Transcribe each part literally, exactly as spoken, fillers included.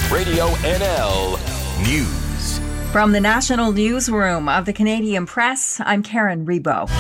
Radio N L News. From the National Newsroom of the Canadian Press, I'm Karen Rebo.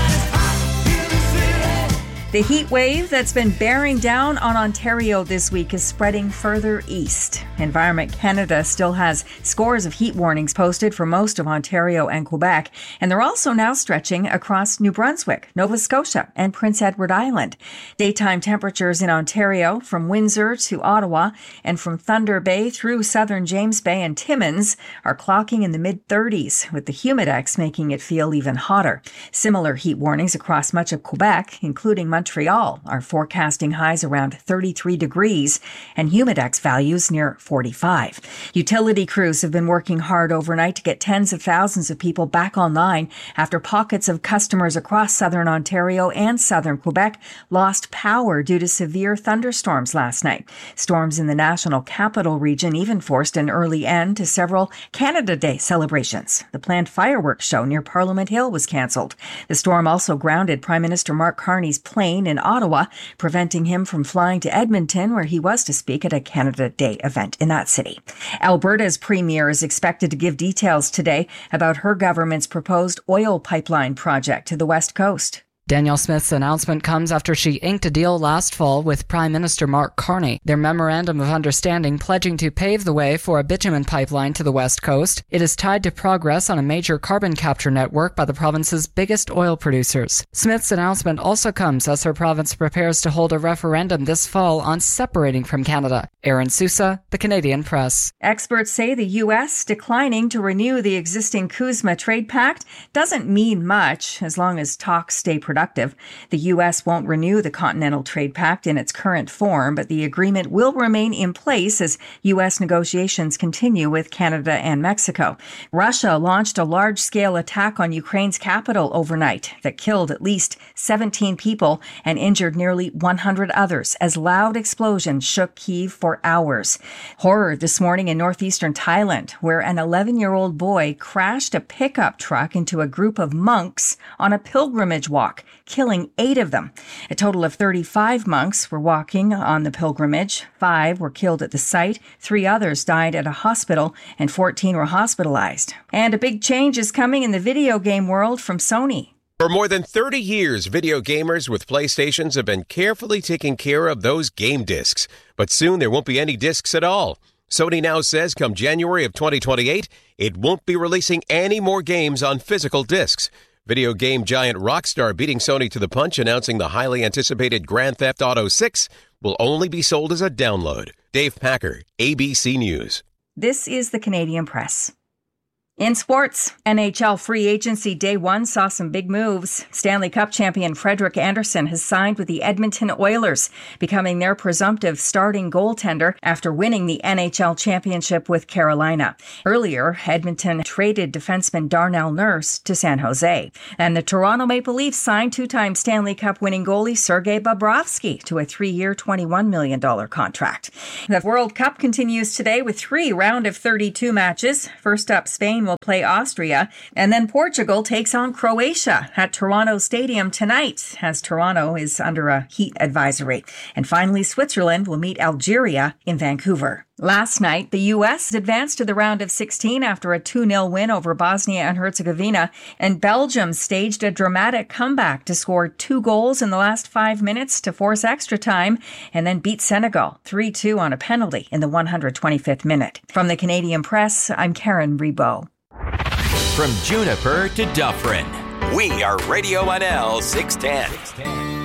The heat wave that's been bearing down on Ontario this week is spreading further east. Environment Canada still has scores of heat warnings posted for most of Ontario and Quebec, and they're also now stretching across New Brunswick, Nova Scotia, and Prince Edward Island. Daytime temperatures in Ontario, from Windsor to Ottawa and from Thunder Bay through southern James Bay and Timmins, are clocking in the mid-thirties, with the humidex making it feel even hotter. Similar heat warnings across much of Quebec, including Montreal, are forecasting highs around thirty-three degrees and humidex values near forty-five. Utility crews have been working hard overnight to get tens of thousands of people back online after pockets of customers across southern Ontario and southern Quebec lost power due to severe thunderstorms last night. Storms in the National Capital Region even forced an early end to several Canada Day celebrations. The planned fireworks show near Parliament Hill was cancelled. The storm also grounded Prime Minister Mark Carney's plane in Ottawa, preventing him from flying to Edmonton, where he was to speak at a Canada Day event in that city. Alberta's premier is expected to give details today about her government's proposed oil pipeline project to the West Coast. Danielle Smith's announcement comes after she inked a deal last fall with Prime Minister Mark Carney. Their memorandum of understanding pledging to pave the way for a bitumen pipeline to the West Coast. It is tied to progress on a major carbon capture network by the province's biggest oil producers. Smith's announcement also comes as her province prepares to hold a referendum this fall on separating from Canada. Aaron Sousa, The Canadian Press. Experts say the U S declining to renew the existing CUSMA trade pact doesn't mean much as long as talks stay productive. The U S won't renew the Continental Trade Pact in its current form, but the agreement will remain in place as U S negotiations continue with Canada and Mexico. Russia launched a large-scale attack on Ukraine's capital overnight that killed at least seventeen people and injured nearly one hundred others as loud explosions shook Kyiv for hours. Horror this morning in northeastern Thailand, where an eleven-year-old boy crashed a pickup truck into a group of monks on a pilgrimage walk, killing eight of them. A total of thirty-five monks were walking on the pilgrimage. Five were killed at the site. Three others died at a hospital, and fourteen were hospitalized. And a big change is coming in the video game world from Sony. For more than thirty years, video gamers with PlayStations have been carefully taking care of those game discs. But soon there won't be any discs at all. Sony now says come January of twenty twenty-eight, it won't be releasing any more games on physical discs. Video game giant Rockstar beating Sony to the punch, announcing the highly anticipated Grand Theft Auto six will only be sold as a download. Dave Packer, A B C News. This is the Canadian Press. In sports, N H L free agency day one saw some big moves. Stanley Cup champion Frederik Andersen has signed with the Edmonton Oilers, becoming their presumptive starting goaltender after winning the N H L championship with Carolina. Earlier, Edmonton traded defenseman Darnell Nurse to San Jose. And the Toronto Maple Leafs signed two-time Stanley Cup winning goalie Sergei Bobrovsky to a three-year, twenty-one million dollars contract. The World Cup continues today with three round of thirty-two matches. First up, Spain will play Austria, and then Portugal takes on Croatia at Toronto Stadium tonight, as Toronto is under a heat advisory. And finally, Switzerland will meet Algeria in Vancouver. Last night, the U S advanced to the round of sixteen after a two nil win over Bosnia and Herzegovina, and Belgium staged a dramatic comeback to score two goals in the last five minutes to force extra time, and then beat Senegal three two on a penalty in the one hundred twenty-fifth minute. From the Canadian Press, I'm Karen Rebo. From Juniper to Dufferin, we are Radio N L six ten.